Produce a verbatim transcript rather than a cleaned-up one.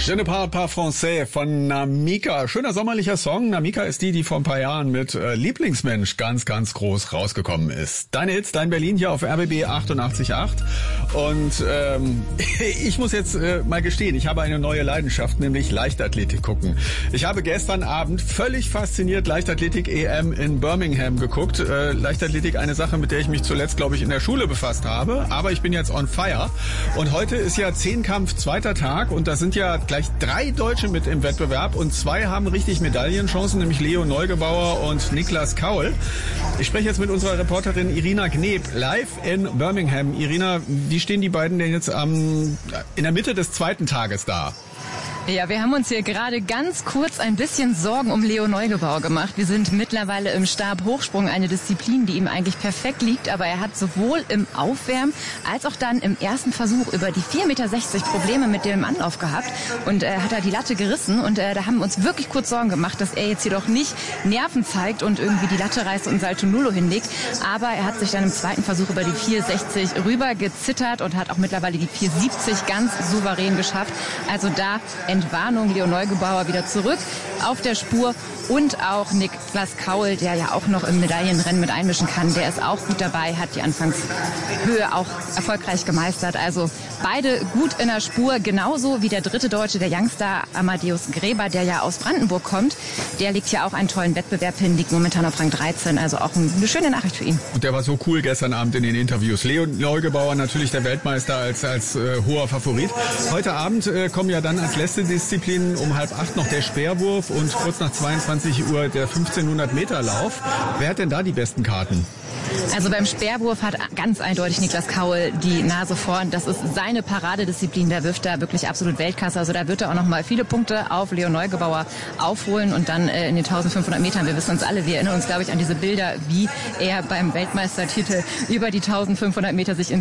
Je ne parle pas français von Namika. Schöner sommerlicher Song. Namika ist die, die vor ein paar Jahren mit äh, Lieblingsmensch ganz, ganz groß rausgekommen ist. Deine Hits, dein Berlin hier auf R B B achtundachtzig Komma acht. Und ähm, ich muss jetzt äh, mal gestehen, ich habe eine neue Leidenschaft, nämlich Leichtathletik gucken. Ich habe gestern Abend völlig fasziniert Leichtathletik-E M in Birmingham geguckt. Äh, Leichtathletik, eine Sache, mit der ich mich zuletzt, glaube ich, in der Schule befasst habe. Aber ich bin jetzt on fire. Und heute ist ja Zehnkampf zweiter Tag und da sind ja gleich drei Deutsche mit im Wettbewerb und zwei haben richtig Medaillenchancen, nämlich Leo Neugebauer und Niklas Kaul. Ich spreche jetzt mit unserer Reporterin Irina Gneb live in Birmingham. Irina, wie stehen die beiden denn jetzt am, in der Mitte des zweiten Tages da? Ja, wir haben uns hier gerade ganz kurz ein bisschen Sorgen um Leo Neugebauer gemacht. Wir sind mittlerweile im Stabhochsprung, eine Disziplin, die ihm eigentlich perfekt liegt. Aber er hat sowohl im Aufwärmen als auch dann im ersten Versuch über die vier Meter sechzig Probleme mit dem Anlauf gehabt. Und äh, hat er die Latte gerissen. Und äh, da haben wir uns wirklich kurz Sorgen gemacht, dass er jetzt jedoch nicht Nerven zeigt und irgendwie die Latte reißt und ein Salto Nullo hinlegt. Aber er hat sich dann im zweiten Versuch über die vier sechzig rüber gezittert und hat auch mittlerweile die vier siebzig ganz souverän geschafft. Also da Entwarnung, Leo Neugebauer wieder zurück auf der Spur und auch Niklas Kaul, der ja auch noch im Medaillenrennen mit einmischen kann, der ist auch gut dabei, hat die Anfangshöhe auch erfolgreich gemeistert. Also beide gut in der Spur, genauso wie der dritte Deutsche, der Youngstar Amadeus Gräber, der ja aus Brandenburg kommt. Der legt ja auch einen tollen Wettbewerb hin, liegt momentan auf Rang dreizehn, also auch eine schöne Nachricht für ihn. Und der war so cool gestern Abend in den Interviews. Leo Neugebauer natürlich der Weltmeister als, als äh, hoher Favorit. Heute Abend äh, kommen ja dann als letzte Disziplin um halb acht noch der Speerwurf und kurz nach zweiundzwanzig Uhr der fünfzehnhundert Meter Lauf. Wer hat denn da die besten Karten? Also beim Speerwurf hat ganz eindeutig Niklas Kaul die Nase vorn. Das ist seine Paradedisziplin. Der wirft da wirklich absolut Weltklasse. Also da wird er auch noch mal viele Punkte auf Leo Neugebauer aufholen und dann äh, in den eintausendfünfhundert Metern. Wir wissen uns alle, wir erinnern uns, glaube ich, an diese Bilder, wie er beim Weltmeistertitel über die eintausendfünfhundert Meter sich in